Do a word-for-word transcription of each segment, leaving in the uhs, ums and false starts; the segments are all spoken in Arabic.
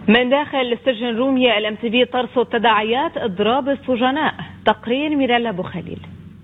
من داخل سجن رومية الام تي في ترصد تداعيات اضراب السجناء. تقرير ميرالا ابو خليل.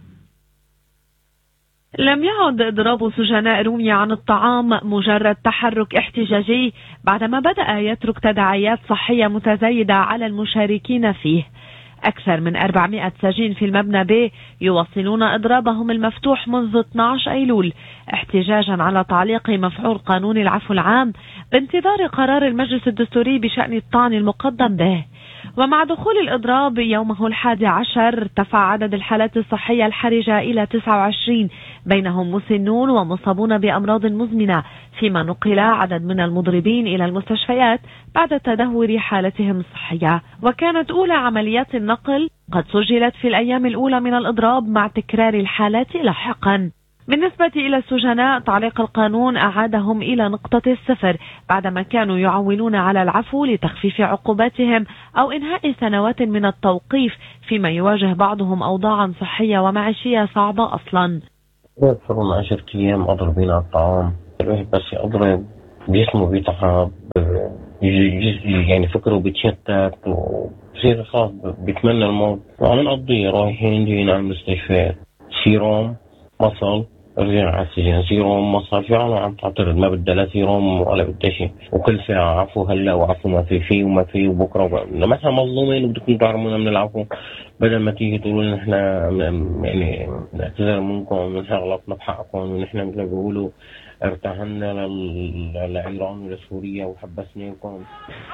لم يعد اضراب سجناء رومية عن الطعام مجرد تحرك احتجاجي بعدما بدأ يترك تداعيات صحية متزايدة على المشاركين فيه. أكثر من أربعمائة سجين في المبنى ب يواصلون إضرابهم المفتوح منذ اثني عشر أيلول احتجاجا على تعليق مفعول قانون العفو العام بانتظار قرار المجلس الدستوري بشأن الطعن المقدم به. ومع دخول الإضراب يومه الحادي عشر ارتفع عدد الحالات الصحية الحرجة إلى تسعة وعشرين، بينهم مسنون ومصابون بأمراض مزمنة، فيما نقل عدد من المضربين إلى المستشفيات بعد تدهور حالتهم الصحية. وكانت أولى عمليات النقل قد سجلت في الأيام الأولى من الإضراب مع تكرار الحالات لاحقا. بالنسبة إلى السجناء تعليق القانون أعادهم إلى نقطة الصفر بعدما كانوا يعولون على العفو لتخفيف عقوباتهم أو إنهاء سنوات من التوقيف، فيما يواجه بعضهم أوضاعا صحية ومعيشية صعبة أصلا. صار لنا عشرة أيام أضربين على الطعام، الواحد بس يضرب جسمه بيتعب، يعني فكره بيتشتت وبصير خلاص بيتمنى الموت. وعم نقضي رايحين جايين على المستشفيات، سيروم مصل رجع على السجن، سيروم مصل، في عالم عم تعترض ما بدها لا سيروم ولا بدها شيء، وكل ساعة عفو هلا وعفو ما في فيه وما في وبكره. لما احنا مظلومين وبدكم تعرمونا من العفو بدل ما تيجي تقولوا لنا احنا يعني نعتذر منكم ونحن غلطنا بحقكم ونحن مثل ما بيقولوا ارتهنا لعيران ولسوريا وحبسناكم.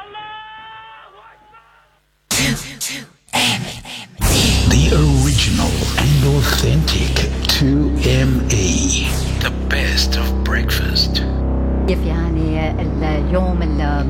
The original and authentic two M E, the best of breakfast. كيف يعني اليوم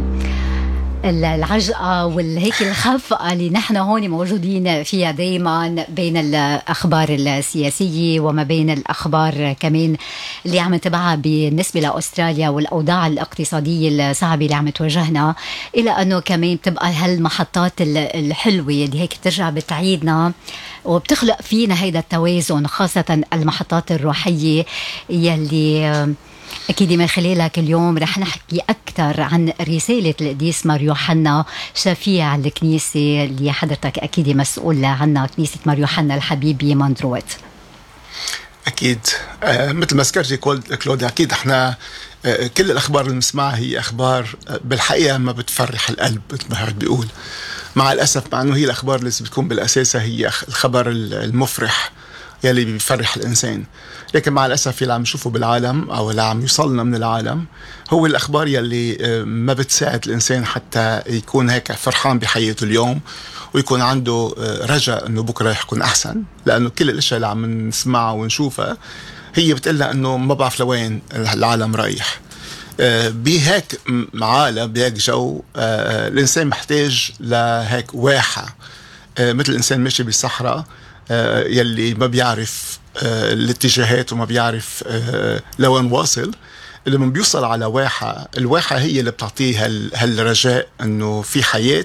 العجقة والهيك الخفقة اللي نحن هون موجودين فيها دايما بين الأخبار السياسية وما بين الأخبار كمان اللي عم نتابعها بالنسبة لأستراليا والأوضاع الاقتصادية الصعبة اللي عم تواجهنا، إلى أنه كمان بتبقى هالمحطات الحلوة اللي هيك بترجع بتعيدنا وبتخلق فينا هيدا التوازن، خاصة المحطات الروحية يلي أكيد من خلالك اليوم رح نحكي أكثر عن رسالة القديس مار يوحنا شفيع الكنيسة اللي حضرتك أكيد مسؤول عنها، كنيسة مار يوحنا الحبيب بمندروت. أكيد آه مثل ما ذكرتي كلوديا، أكيد إحنا آه كل الأخبار اللي بنسمعها هي أخبار آه بالحقيقة ما بتفرح القلب مثل ما حضرتك بيقول، مع الأسف، مع أنه هي الأخبار اللي بتكون بالأساس هي الخبر المفرح يلي بيفرح الإنسان، لكن مع الأسف اللي عم نشوفه بالعالم أو اللي عم يوصلنا من العالم هو الأخبار يلي ما بتساعد الإنسان حتى يكون هيك فرحان بحياته اليوم ويكون عنده رجاء أنه بكرة رح يكون أحسن، لأنه كل الأشياء اللي عم نسمعها ونشوفها هي بتقلنا أنه ما بعرف لوين العالم رايح. بهيك عالم بهيك جو الإنسان محتاج لهيك واحة، مثل الإنسان ماشي بالصحراء يلي ما بيعرف الاتجاهات وما بيعرف لوين واصل، لما بيوصل على واحة، الواحة هي اللي بتعطيه هالرجاء انه في حياة،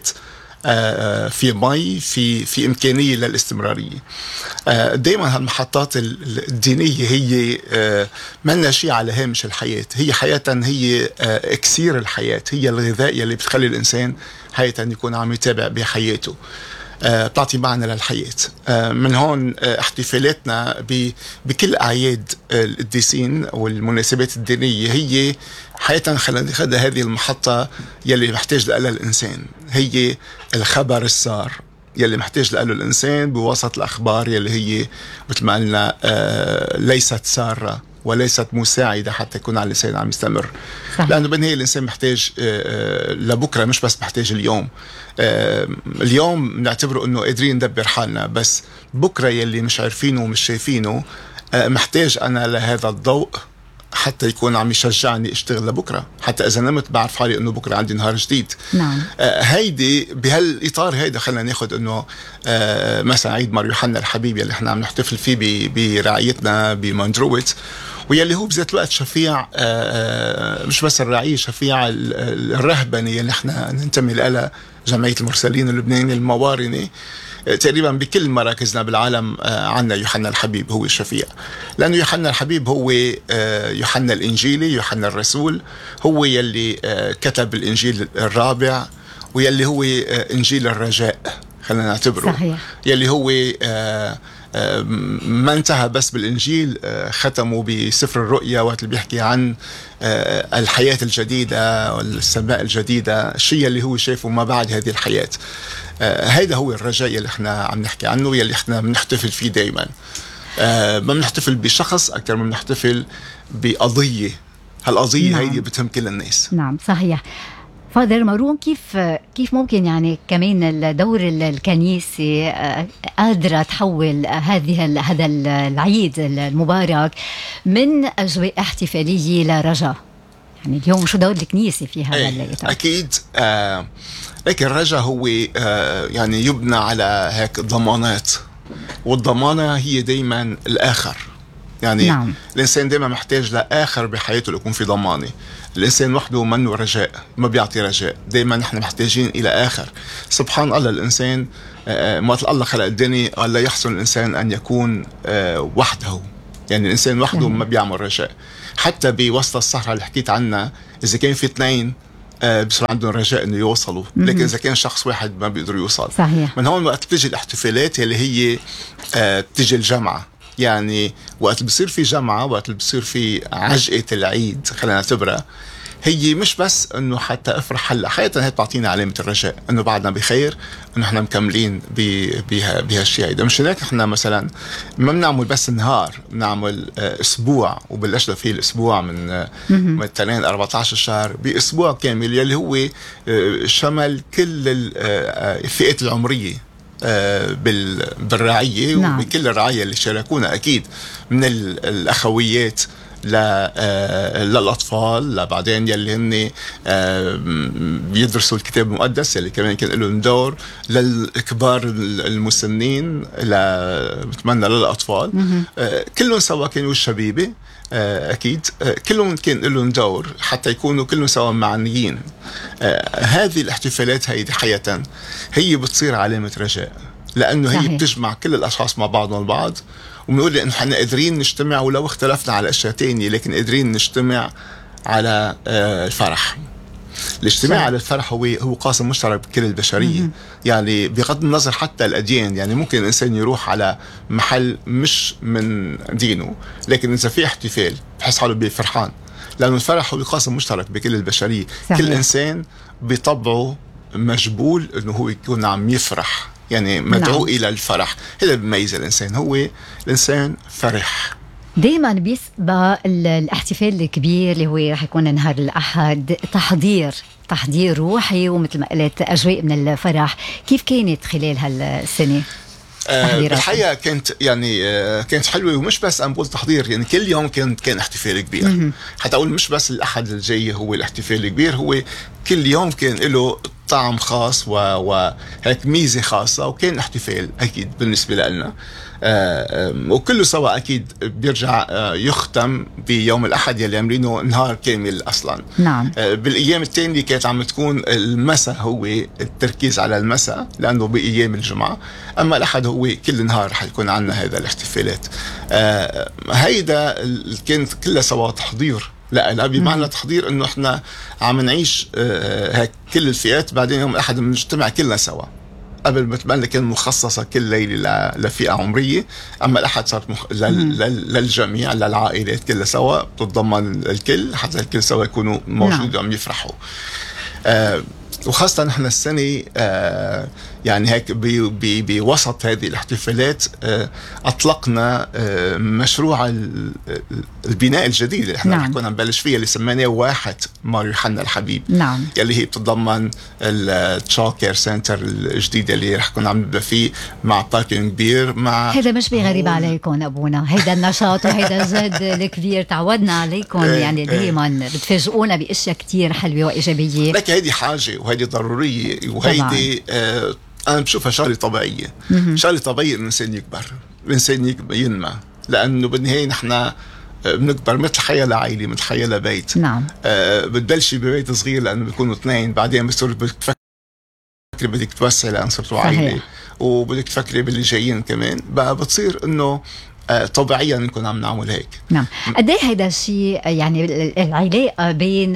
في مي، في في امكانيه للاستمراريه. دائما هالمحطات الدينيه هي مالنا شيء على هامش الحياه، هي حياه، هي اكسير الحياه، هي الغذاء يلي بتخلي الانسان حياه يكون عم يتابع بحياته، بتعطي معنى للحياة. من هون احتفالاتنا بكل أعياد القديسين والمناسبات الدينية هي حياة خلينا ناخذ هذه المحطة يلي محتاج لها الإنسان، هي الخبر السار يلي محتاج له الإنسان بوسط الأخبار يلي هي مثل ما قلنا ليست سارة وليست مساعدة حتى يكون على اللسان عم يستمر. صح. لأنه بالنهاية الإنسان محتاج لبكرة، مش بس محتاج اليوم. اليوم نعتبره أنه قادرين ندبر حالنا، بس بكرة يلي مش عارفينه ومش شايفينه محتاج أنا لهذا الضوء حتى يكون عم يشجعني اشتغل لبكره، حتى اذا نمت بعرف حالي انه بكره عندي نهار جديد. نعم. آه هيدي بهالاطار هيدا خلينا ناخذ انه آه مثلا عيد مار يوحنا الحبيب اللي احنا عم نحتفل فيه برعايتنا بمندروت، ويلي هو بذات الوقت شفيع آه مش بس الرعيه، شفيع الرهبنه اللي احنا ننتمي لها، جمعيه المرسلين اللبناني الموارنه. تقريبا بكل مراكزنا بالعالم عنا يوحنا الحبيب هو الشفيع، لأنه يوحنا الحبيب هو يوحنا الإنجيلي، يوحنا الرسول، هو يلي كتب الإنجيل الرابع ويلي هو إنجيل الرجاء خلينا نعتبره. صحيح. يلي هو ما انتهى بس بالإنجيل، ختموا بسفر الرؤيا وقت اللي بيحكي عن الحياة الجديدة والسماء الجديدة، الشيء اللي هو شايفه ما بعد هذه الحياة. هيدا هو الرجاء اللي احنا عم نحكي عنه، يلي احنا بنحتفل فيه دايما. ما بنحتفل بشخص أكثر من بنحتفل بقضية، هالقضية نعم. هيدي بتهم كل الناس. نعم صحيح. فادر مارون، كيف كيف ممكن يعني كمان الدور الكنيسي قادرة تحول هذه هذا العيد المبارك من أجواء احتفالية لرجاء؟ يعني اليوم شو دور الكنيسة في هذا العيد؟ أكيد. آه لكن الرجاء هو آه يعني يبنى على هيك ضمانات، والضمانة هي دايما الآخر. يعني نعم. الإنسان دايما محتاج لآخر بحياته ليكون في ضمانة. الإنسان وحده منه رجاء، ما بيعطي رجاء، دايما نحن محتاجين إلى آخر. سبحان الله، الإنسان ما الله خلق الدنيا قال لا يحسن الإنسان أن يكون وحده. يعني الإنسان وحده ما بيعمل رجاء. حتى بوسط الصحراء اللي حكيت عنها، إذا كان في اثنين بصير عندهم رجاء انه يوصلوا، لكن اذا كان شخص واحد ما بيقدر يوصل. صحيح. من هون وقت بتيجي الاحتفالات اللي هي بتيجي الجمعه، يعني وقت بصير في جمعه، وقت بصير في عجقه العيد خلينا نعتبرها، هي مش بس انه حتى افرح هلا، حقيقه هي بتعطينا علامه الرجاء انه بعدنا بخير، انه احنا مكملين بها بهالشيء هيدا. مش هيك احنا مثلا ما بنعمل بس نهار، بنعمل اسبوع، وبلشنا فيه الاسبوع من من اثنين أربعة عشر شهر باسبوع كامل، يلي هو شمل كل الفئات العمريه بالرعيه. نعم. وبكل الرعايه اللي شاركونا، اكيد من الاخويات للأطفال، لبعدين يلي هن بيدرسوا الكتاب المقدس يلي كمان كان لهم دور، للكبار المسنين، بتمنى للأطفال، كلهم سوا كانوا الشبيبة أكيد كلهم كان لهم دور حتى يكونوا كلهم سوا معنيين. هذه الاحتفالات هيدي حقيقة هي بتصير علامة رجاء، لأنه هي صحيح. بتجمع كل الأشخاص مع بعضهم البعض، وبنقول إنه إحنا قادرين نجتمع ولو اختلفنا على أشياء تانية، لكن قادرين نجتمع على الفرح. الاجتماع صح. على الفرح هو هو قاسم مشترك بكل البشرية. م-م. يعني بغض النظر حتى الأديان، يعني ممكن الإنسان يروح على محل مش من دينه، لكن إذا في احتفال بحس حاله بفرحان، لأنه الفرح هو قاسم مشترك بكل البشرية. صحيح. كل إنسان بطبعه مجبول إنه هو يكون عم يفرح، يعني مدعو نعم. إلى الفرح. هذا بيميز الإنسان، هو الإنسان فرح. دايما بيسبق الاحتفال الكبير اللي هو رح يكون نهار الأحد تحضير تحضير روحي، ومثل ما قلت أجواء من الفرح. كيف كانت خلال هالسنة؟ آه الحقيقة كانت يعني آه كانت حلوة، ومش بس أنا بقول تحضير، يعني كل يوم كان كان احتفال كبير. م-م. حتى أقول مش بس الأحد الجاي هو الاحتفال الكبير، هو كل يوم كان له طعم خاص وهيك ميزة خاصة، وكان احتفال أكيد بالنسبة لنا. آه وكله سوا أكيد بيرجع آه يختم بيوم الأحد يلي عاملينه نهار كامل أصلا. نعم. آه بالأيام التانية كانت عم تكون المساء هو التركيز على المساء، لأنه بأيام الجمعة، أما الأحد هو كل نهار رح يكون عنا هذا الاحتفالات. آه هيدا كانت كلها سوا تحضير، لا لا بمعنى تحضير انه احنا عم نعيش آه هيك كل الفئات، بعدين يوم الاحد بنجتمع كلنا سوا. قبل ما تبان كان مخصصة كل ليلة لفئة عمرية، أما الأحد صارت مخ... لل... لل... للجميع، للعائلات كلها سوا، بتتضمن الكل حتى الكل سوا يكونوا موجودين وعم يفرحوا. آه وخاصة نحن السنة آه يعني هيك بوسط هذه الاحتفالات آه أطلقنا آه مشروع البناء الجديد اللي احنا نعم. كنا نبلش فيها، اللي سميناه واحد مار يوحنا الحبيب. نعم. يلي هي بتتضمن التشايلد كير سنتر الجديد اللي رح كنا عم نبدا فيه مع باركينج كبير. مع هذا مش بغريب عليكم أبونا، هيدا النشاط وهيدا الجهد الكبير تعودنا عليكم. يعني دائما بتفاجئونا بأشياء كتير حلوة وإيجابية، لكن هيدي حاجة وهيدي ضرورية، وهيدي آه أنا بشوفها شغلة طبيعية. شغلة طبيعية الإنسان يكبر، الإنسان ينمى، لأنه بالنهاية نحن بنكبر مثل حياة لعائلة، مثل حياة لبيت. نعم. آه بتبلشي ببيت صغير لأنه بيكونوا اثنين، بعدين بتصير بدك تفكري بدك توسعي لأن صرتوا عائلة، وبدك تفكري باللي جايين كمان، بقى بتصير إنه آه طبيعيا نكون عم نعمل هيك. نعم. قد ايه هيدا الشيء يعني العلاقة بين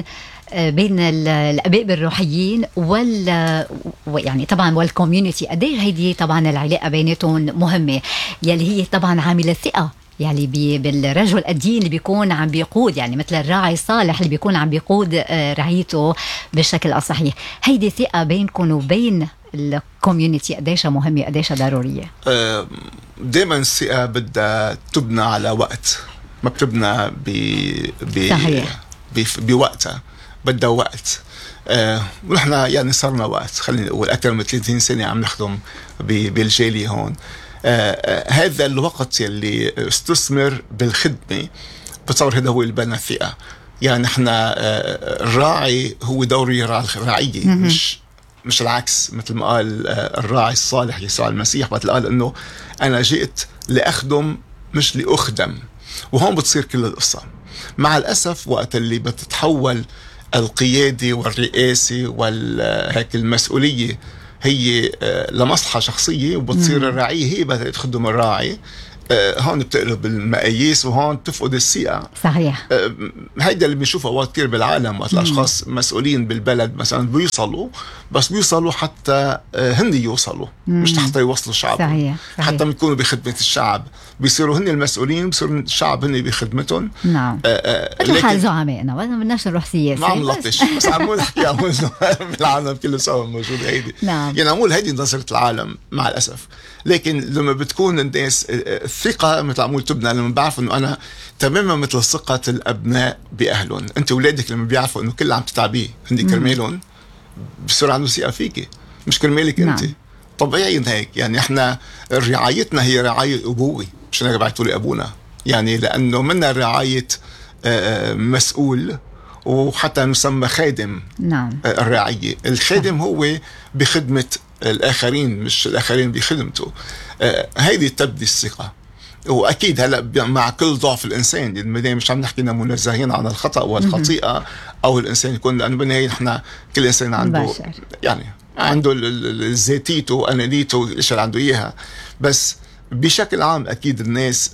بين الآباء الروحيين وال يعني طبعا والكوميونتي، قد ايه هيدي طبعا العلاقة بيناتهم مهمة، يلي هي طبعا عامل الثقة يعني بالرجل الدين اللي بيكون عم بيقود، يعني مثل الراعي الصالح اللي بيكون عم بيقود رعيته بالشكل الصحيح. هيدي ثقة بينكم وبين الكوميونتي قديش مهمة قديش ضرورية؟ دائما الثقة بدها تبنى على وقت، ما بتبنى ب ب صحيح. بوقتها، بدها وقت. آه ونحن يعني صرنا وقت، خلينا نقول أكثر من ثلاثين سنة عم نخدم بالجالية هون. آه آه هذا الوقت يلي استثمر بالخدمة بتصور هذا هو اللي بنى الثقة. يعني نحن آه الراعي هو دوري الرعية، مش مش العكس، مثل ما قال آه الراعي الصالح يسوع المسيح، مثل قال إنه أنا جئت لأخدم مش لأخدم. وهون بتصير كل القصة. مع الأسف وقت اللي بتتحول القيادة والرئاسة والهيك المسؤولية هي لمصلحة شخصية، وبتصير الرعية هي بدها تخدم الراعي، هون بتقلب المقاييس وهون تفقد الثقة. صحيح. هيدا اللي بنشوفه اوقات كثير بالعالم، وقت الاشخاص مسؤولين بالبلد مثلا بيوصلوا، بس بيوصلوا حتى هن يوصلوا، مم. مش حتى يوصلوا الشعب. صحيح. صحيح. حتى بيكونوا بخدمة الشعب، بيصيروا هن المسؤولين، بيصيروا الشعب هن بخدمتهم. نعم. مثل حال زعمائنا، ما بدناش نروح سياسة، ما عم نلطش، بس عم نحكي عم بالعالم كله سوا موجود هيدي. نعم. يعني عمول هيدي نظرة العالم مع الأسف. لكن لما بتكون الناس الثقة مثل عمول تبنى لما بعرف إنه أنا تماما مثل ثقة الأبناء بأهلهم. أنت ولادك لما بيعرفوا إنه كل عم تتعبيه هندي كرمالهم، بصير عنده ثقة فيكي، مش كرمالك أنت. نعم. طبيعي هيك. يعني إحنا رعايتنا هي رعاية أبوة، مش أنا بعتوا لي أبونا، يعني لأنه منا رعاية مسؤول، وحتى نسمى خادم. نعم. الرعية، الخادم هو بخدمة الآخرين، مش الآخرين بخدمته. آه هيدي تبدي الثقة. وأكيد هلأ مع كل ضعف الإنسان، يعني مش عم نحكينا منزهين عن الخطأ والخطيئة أو الإنسان يكون، لأنه بالنهاية نحن كل إنسان عنده باشر. يعني عنده ذاتيته وأنانيته الأشياء اللي عنده إياها، بس بشكل عام أكيد الناس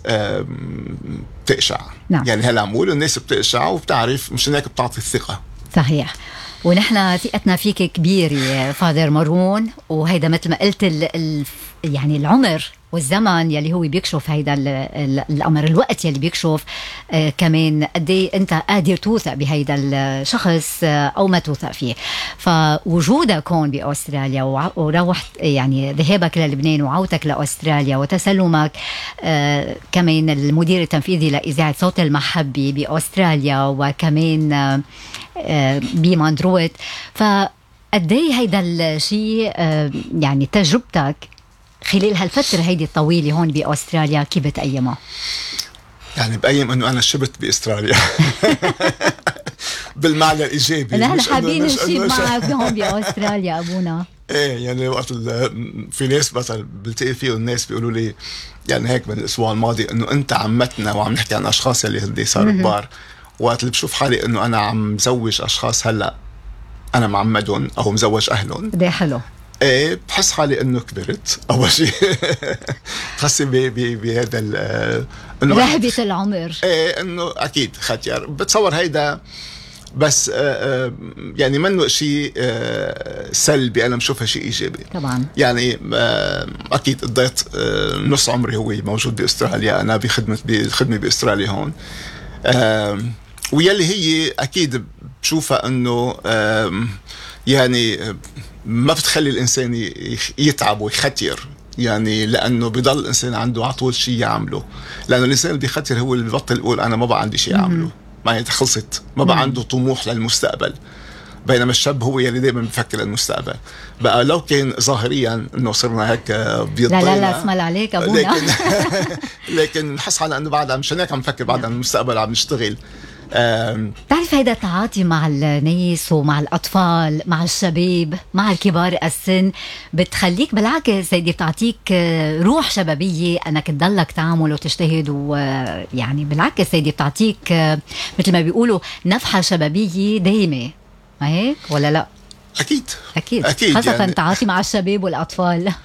بتقشع. نعم. يعني هلا عمول الناس بتقشع وبتعرف، مش هناك بتعطي الثقة. صحيح. ونحن ثقتنا فيك كبير يا فادر مارون، وهيدا مثل ما قلت ال ال يعني العمر والزمن يلي هو بيكشف هيدا ال ال الأمر، الوقت يلي بيكشف آه كمان قد ايه انت قادر توثق بهيدا الشخص آه او ما توثق فيه. فوجودك هون باستراليا وروحت يعني ذهابك للبنان وعودتك لاستراليا وتسلمك آه كمان المدير التنفيذي لاذاعه صوت المحبه باستراليا وكمان آه آه بماندروت، فقد ايه هيدا الشيء آه يعني تجربتك خلال هالفترة هيدي الطويلة هون بأستراليا كيف بتقيمها؟ يعني بقيم انه انا شبت باستراليا بالمعنى الايجابي. نحن حابين نشيب معك هون باستراليا ابونا. ايه يعني وقت في ناس مثلا بلتقي فيه الناس بيقولوا لي يعني هيك من الاسبوع الماضي انه انت عمتنا، وعم نحكي عن اشخاص اللي هدي صاروا كبار. وقت اللي بشوف حالي انه انا عم مزوج اشخاص هلا انا معمدهم او مزوج اهلهم، ده حلو. ايه بحس حالي انه كبرت اول شيء. خاصة بهذا انه رهبة العمر. ايه انه اكيد خطير. بتصور هيدا بس آه يعني منه شيء آه سلبي، انا بشوفها شيء ايجابي طبعا. يعني آه اكيد قضيت آه نص عمري هو موجود باستراليا، انا بخدمة بالخدمة باستراليا هون. آه ويلي هي اكيد بشوفها انه آه يعني ما بتخلي الإنسان يتعب ويختير، يعني لأنه بضل الإنسان عنده عطول شيء يعمله. لأنه الإنسان اللي بيختير هو اللي بيبطل يقول أنا ما بقى عندي شيء أعمله، ما هي خلصت، ما بقى عنده طموح للمستقبل. بينما الشاب هو يلي دائما بفكر للمستقبل. بقى لو كان ظاهريا انه صرنا هيك بيضينا، لا لا لا اسمع عليك ابونا. لكن لكن نحس حالنا انه بعد مش هيك عم نفكر بعد عن المستقبل، عم نشتغل. بتعرف هيدا التعاطي مع الناس ومع الأطفال مع الشباب مع الكبار السن بتخليك بالعكس هيدي بتعطيك روح شبابية أنك تضلك تعمل وتجتهد، ويعني بالعكس هيدي بتعطيك مثل ما بيقولوا نفحة شبابية دايمة، ما هيك ولا لا؟ أكيد أكيد, أكيد خاصة يعني تعاطي مع الشباب والأطفال.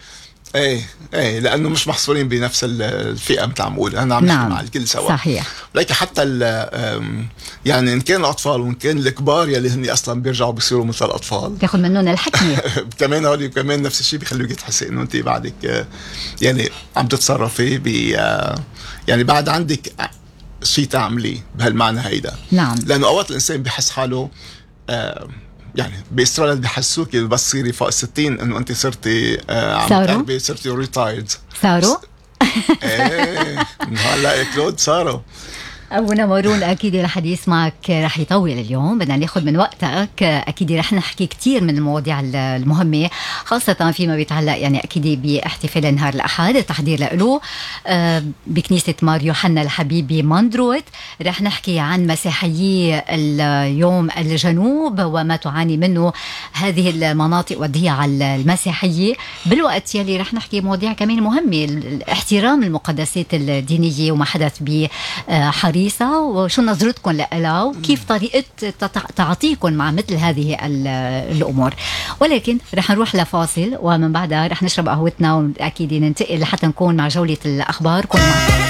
ايه ايه لانه مش محصورين بنفس الفئه مثل عم بقول، انا عم نحكي نعم. مع الكل سوا. صحيح. ولكن حتى يعني ان كان الاطفال وان كان الكبار يلي هن اصلا بيرجعوا بيصيروا مثل الاطفال تاخذ منهم الحكمه كمان هولي كمان نفس الشيء بيخلوك تحسي انه انت بعدك يعني عم تتصرفي ب يعني بعد عندك شيء تعمليه بهالمعنى هيدا. نعم. لانه اوقات الانسان بحس حاله آه يعني باستراليا بحسوك بس تصيري فوق الستين انه انت صرتي آه عم تربي، صرتي ريتايرد. صاروا ايه هلا كلود صاروا. أبونا مارون، أكيد الحديث معك رح يطول اليوم، بدنا ناخد من وقتك. أكيد رح نحكي كتير من المواضيع المهمة، خاصة فيما بيتعلق يعني أكيد باحتفال نهار الأحد التحضير له بكنيسة مار يوحنا الحبيب بماندروت. رح نحكي عن مسيحيي اليوم الجنوب وما تعاني منه هذه المناطق والضيعة المسيحية، بالوقت يلي رح نحكي مواضيع كمان مهمة، احترام المقدسات الدينية وما حدث بحريص وشو نظرتكم لها وكيف طريقة تعاطيكم مع مثل هذه الأمور. ولكن رح نروح لفاصل ومن بعدها رح نشرب قهوتنا وأكيد ننتقل لحتى نكون مع جولة الأخبار. كون معكم.